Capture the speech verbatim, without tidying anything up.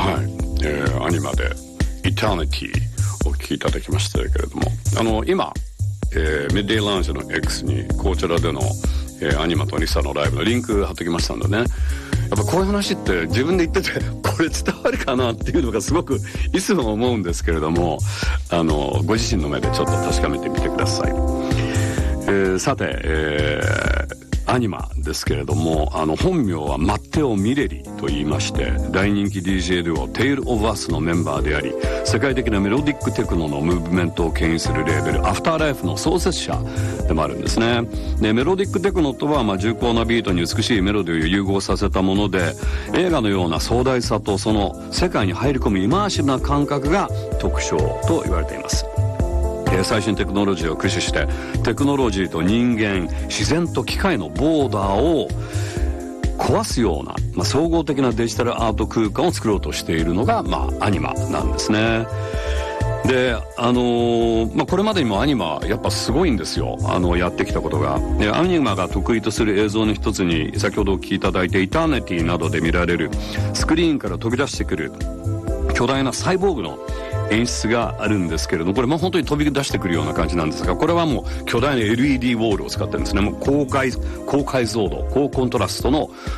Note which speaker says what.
Speaker 1: はい、えー、アニマでイターニティをお聴きいただきましたけれども、あの今、えー、ミッドデイラウンジの X にこちらでの、えー、アニマとリサのライブのリンク貼ってきましたんでね、やっぱこういう話って自分で言っててこれ伝わるかなっていうのがすごくいつも思うんですけれども、あのご自身の目でちょっと確かめてみてください。えー、さて、えーアニマですけれども、あの本名はマッテオ・ミレリと言いまして、大人気 ディージェー デュオテイル・オブ・アスのメンバーであり、世界的なメロディックテクノのムーブメントを牽引するレーベルアフターライフの創設者でもあるんですね。でメロディックテクノとは、まあ、重厚なビートに美しいメロディーを融合させたもので、映画のような壮大さとその世界に入り込むイマーシブな感覚が特徴と言われています。最新テクノロジーを駆使してテクノロジーと人間、自然と機械のボーダーを壊すような、まあ、総合的なデジタルアート空間を作ろうとしているのが、まあ、アニマなんですね。で、あのーまあ、これまでにもアニマやっぱすごいんですよ、あのやってきたことが。でアニマが得意とする映像の一つに、先ほどお聞きいただいてイターネティなどで見られるスクリーンから飛び出してくる巨大なサイボーグの演出があるんですけれども、これも本当に飛び出してくるような感じなんですが、これはもう巨大な エルイーディー ウォールを使ってるんですね。もう高解高解像度、高コントラストの